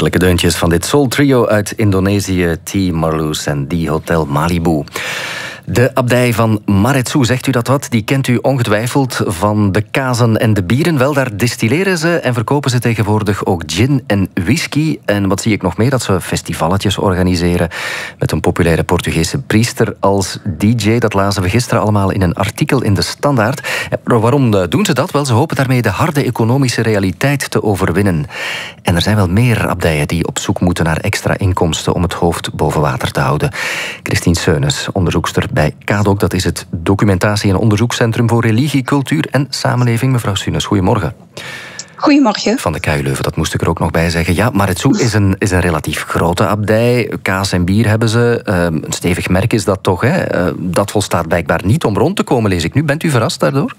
Heerlijke deuntjes van dit soul trio uit Indonesië, T. Marloes en die Hotel Malibu. De abdij van Maretsu, zegt u dat wat? Die kent u ongetwijfeld van de kazen en de bieren. Wel, daar distilleren ze en verkopen ze tegenwoordig ook gin en whisky. En wat zie ik nog meer? Dat ze festivalletjes organiseren met een populaire Portugese priester als DJ. Dat lazen we gisteren allemaal in een artikel in de Standaard. Waarom doen ze dat? Wel, ze hopen daarmee de harde economische realiteit te overwinnen. En er zijn wel meer abdijen die op zoek moeten naar extra inkomsten om het hoofd boven water te houden. Christine Seunes, onderzoekster bij KADOK, dat is het documentatie- en onderzoekscentrum voor religie, cultuur en samenleving. Mevrouw Seunes, goedemorgen. Goedemorgen. Van de KU Leuven, dat moest ik er ook nog bij zeggen. Ja, Maretsu is een relatief grote abdij. Kaas en bier hebben ze. Een stevig merk is dat toch, hè? Dat volstaat blijkbaar niet om rond te komen, lees ik nu. Bent u verrast daardoor?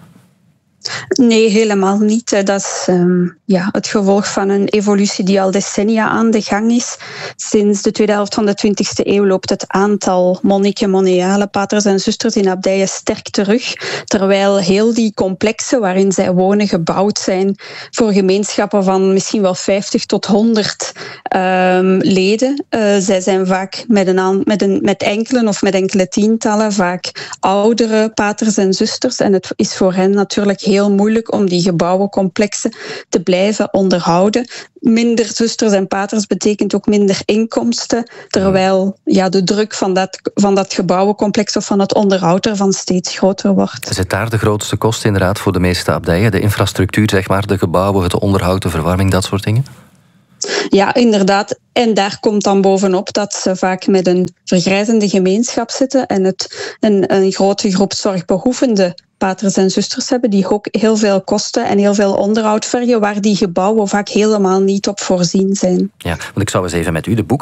Nee, helemaal niet. Dat is het gevolg van een evolutie die al decennia aan de gang is. Sinds de tweede helft van de 20e eeuw loopt het aantal monniken, monialen, paters en zusters in abdijen sterk terug. Terwijl heel die complexen waarin zij wonen gebouwd zijn voor gemeenschappen van misschien wel 50 tot 100 leden. Zij zijn vaak met enkele of met enkele tientallen, vaak oudere paters en zusters. En het is voor hen natuurlijk heel moeilijk om die gebouwencomplexen te blijven onderhouden. Minder zusters en paters betekent ook minder inkomsten, terwijl de druk van dat gebouwencomplex of van het onderhoud ervan steeds groter wordt. Zit daar de grootste kosten inderdaad voor de meeste abdijen? De infrastructuur, zeg maar, de gebouwen, het onderhoud, de verwarming, dat soort dingen? Ja, inderdaad. En daar komt dan bovenop dat ze vaak met een vergrijzende gemeenschap zitten en een grote groep zorgbehoevende paters en zusters hebben die ook heel veel kosten en heel veel onderhoud vergen, waar die gebouwen vaak helemaal niet op voorzien zijn. Ja, want ik zou eens even met u de boek